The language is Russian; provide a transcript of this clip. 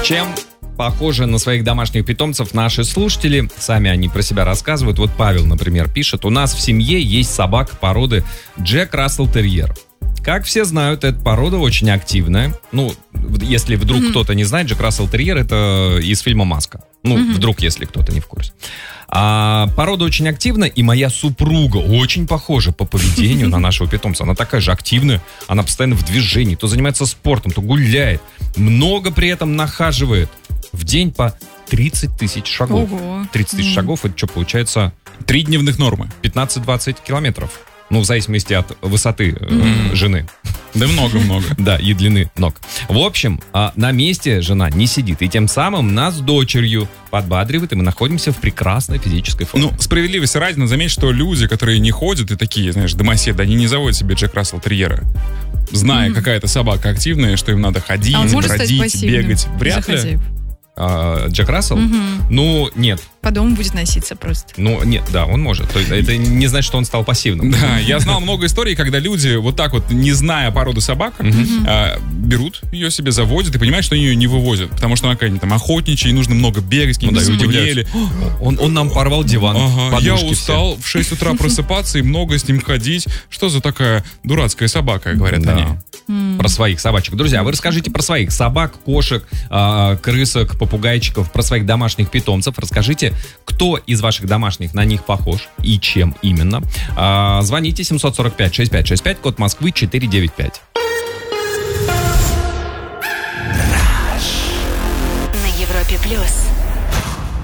Чем похожи на своих домашних питомцев наши слушатели? Сами они про себя рассказывают. Вот Павел, например, пишет: у нас в семье есть собака породы Джек Рассел Терьер. Как все знают, эта порода очень активная. Ну, если вдруг кто-то не знает, Джек Рассел Терьер — это из фильма «Маска». Ну, вдруг, если кто-то не в курсе. А порода очень активна, и моя супруга очень похожа по поведению на нашего питомца. Она такая же активная, она постоянно в движении, то занимается спортом, то гуляет. Много при этом нахаживает. В день по 30 тысяч шагов. Ого. 30 тысяч шагов, это что получается? 3 дневных нормы. 15-20 километров. Ну, в зависимости от высоты жены. Да много-много. Да, и длины ног. В общем, на месте жена не сидит. И тем самым нас с дочерью подбадривает, и мы находимся в прекрасной физической форме. Ну, справедливости ради, надо заметить, что люди, которые не ходят и такие, знаешь, домоседы, они не заводят себе Джек Рассел Терьера, зная, какая-то собака активная, что им надо ходить, он может стать бродить, пассивным бегать. Вряд за ли. хозяев. Джек Рассел? Ну, нет. По дому будет носиться просто. Ну, нет, да, он может. То есть это не значит, что он стал пассивным. Да, я знал много историй, когда люди вот так вот, не зная породы собак, берут ее себе, заводят и понимают, что они ее не вывозят, потому что она какая-нибудь там охотничья, и нужно много бегать, какие-нибудь спаниели. Он нам порвал диван. Ага, я подушки устал в 6 утра просыпаться и много с ним ходить. Что за такая дурацкая собака, говорят Да. они. Про своих собачек. Друзья, вы расскажите про своих собак, кошек, крысок, попугайчиков, про своих домашних питомцев. Расскажите, кто из ваших домашних на них похож и чем именно. Звоните 745-6565, код Москвы 495. На Европе+.